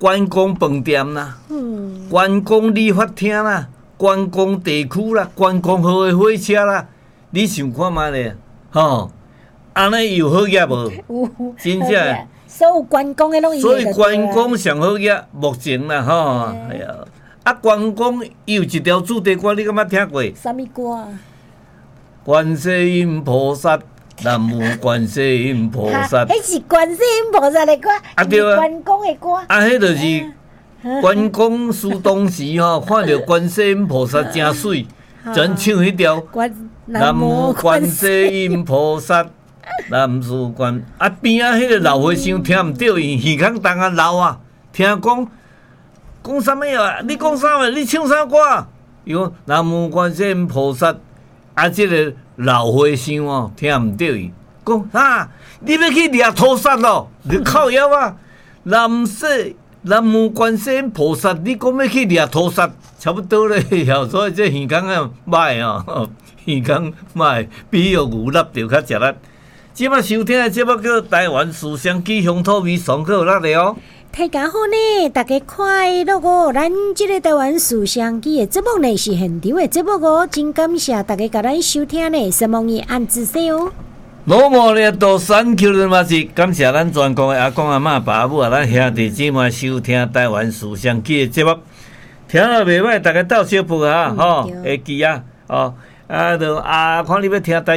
关公饭店啦，关公理发厅啦，关公地区啦，关公号的火车啦，你想看觅咧？吼，安尼有好业无？真正。 所有关公的拢所以关公上好业，目前啦吼，哎呀，关公有一条主题歌，你敢捌听过？ 啥物歌啊？ 观世音菩萨，南无观世音菩萨。 迄是观世音菩萨的歌， 对啊， 关公的歌。 迄就是关公输东时吼，看到观世音菩萨真水，全唱迄条。南无观世音菩萨。南无观边仔迄个老和尚听毋到，伊耳孔当啊老啊，听讲啥物啊？你讲啥物？你唱啥歌？伊讲南无观世音菩萨。即个老和尚哦，听毋到伊讲啊，你要去掠土山咯？你靠腰啊！南无观世音菩萨，你讲要去掠土山，差不多咧。所以这耳孔啊歹哦，耳孔歹，比有牛肋着较食力。即摆收听的节目叫《台湾思乡记乡土味上课有力的哦。 大家好呢，大家快乐哦！咱这个台湾思乡记的节目呢是现场的节目哦，真感谢大家甲咱收听呢，希望伊按支持哦。 老母咧都3 Q 的嘛是感谢咱全国的阿公阿嬷、爸母啊，咱兄弟姊妹收听台湾思乡记的节目，听了袂歹，大家斗小谱啊，吼，会记啊，哦，就看你要听台。